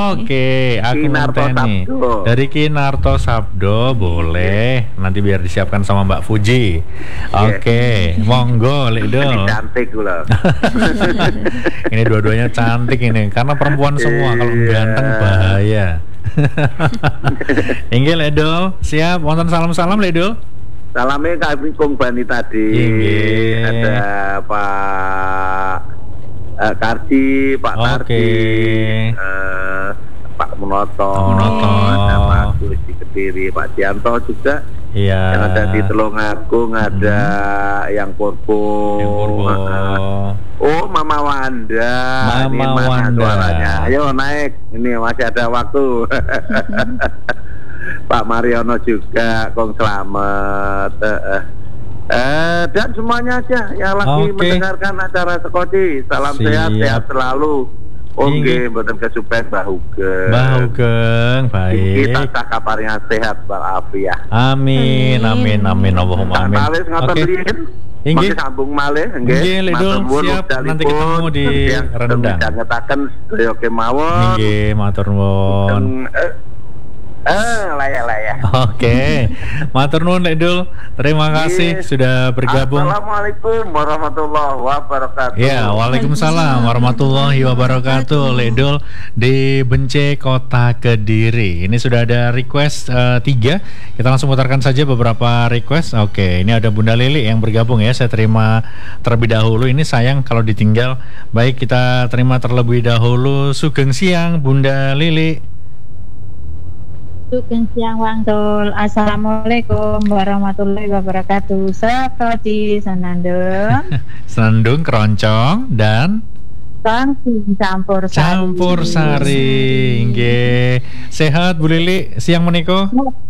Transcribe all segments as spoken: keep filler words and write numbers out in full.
Oke, aku Kinarto ngenteni. Sabdo. Dari Kinarto Sabdo, boleh. Nanti biar disiapkan sama Mbak Fuji. Oke, monggo Lek Ini Dul. cantik loh. Ini dua-duanya cantik ini, karena perempuan semua. Kalau Iya. ganteng bahaya. Inggih Lek Dul, siap. Wonten salam-salam Lek Dul. Salamnya kami Kung Bani tadi. Inggih. Ada Pak eh, Kardi, Pak Oke. Tardi, eh, Pak Munoto, Pak Munoto. ada Pak Agus di Kediri, Pak Dianto juga. Iya. Yang ada di Tulungagung, ada yang Purbo. Yang Purbo. Oh, Mama Wanda. Mama Ini mana Wanda. suaranya? Ayo naik. Ini masih ada waktu. Pak Mariono juga, Kong Slamet. Eh, eh. Eh, dan semuanya aja yang lagi Oke. mendengarkan acara Sekoci. Salam Siap. sehat, sehat selalu. Inggih. Oke, mboten kesupen Mbah Hugeng. Mbak Hugeng, Kita baik. tak kabarnya sehat walafiat. Amin, amin, amin, Allahumma amin. Malih ngoten Oke. riyin. Inggih. Mangke sambung malih Inggih, Lek Dul, siap. Nanti ketemu di Rendang. Ngetaken sedaya kemawon. Nggih, matur nuwun. Eh, eh layak-layak. Oke, matur nuwun Lek Dul. Terima kasih Yes. sudah bergabung. Assalamualaikum warahmatullahi wabarakatuh. Ya, waalaikumsalam warahmatullahi wabarakatuh. Lek Dul di Bence, Kota Kediri. Ini sudah ada request eh, tiga. Kita langsung putarkan saja beberapa request. Oke, ini ada Bunda Lili yang bergabung ya. Saya terima terlebih dahulu. Ini sayang kalau ditinggal. Baik, kita terima terlebih dahulu. Sugeng siang Bunda Lili. Sugeng siang Wang Dul. Assalamualaikum warahmatullahi wabarakatuh. Sekoci Senandung Senandung, keroncong dan Tangsi campur sari. campur sari. Nggih. Sehat Bu Lili siang meniko?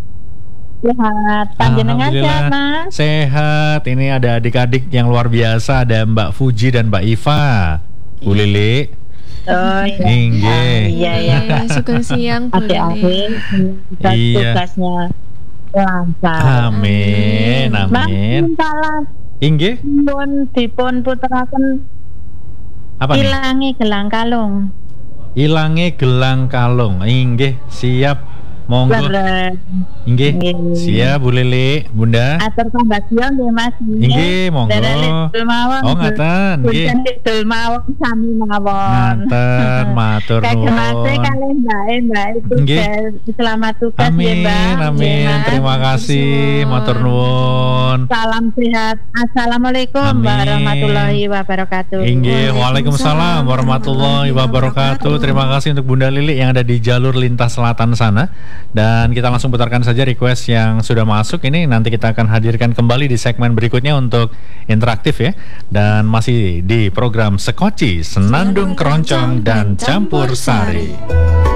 Sehat. Panjenengan sehat Mas? Sehat. Ini ada adik-adik yang luar biasa. Ada Mbak Fuji dan Mbak Iva. Bu Lili. Oh iya. Inggih. Iya iya. Eh, Sugeng siang Bu Lili. Adik-adik tugas Iya. tugasnya lancar. Amin, amin. Mas salah Inggih. pun dipun puteraken Apa nih? ilangi gelang kalung. Ilange gelang kalung. Inggih, siap. Monggo. Keren. Inggih. Inggih. Siap Bu Lili, Bunda. Atur pambagyan nggih Mas. Inggih, monggo. Dul mawon. Oh, ngaten, nggih. Punten dul mawon sami mawon. Ngaten, matur Kagem Mas nuwun. kalih Mbak Mbak Nggih. tugas selamat tugas Amin, ya Mbak. amin. Nggih, Mas. Terima kasih, matur nuwun. Salam sehat. Assalamualaikum Amin. warahmatullahi wabarakatuh. Inggih, waalaikumsalam warahmatullahi wabarakatuh. Terima kasih untuk Bunda Lili yang ada di jalur lintas selatan sana. Dan kita langsung putarkan saja request yang sudah masuk. Ini nanti kita akan hadirkan kembali di segmen berikutnya untuk interaktif ya. Dan masih di program Sekoci, Senandung, Keroncong, dan Campur Sari.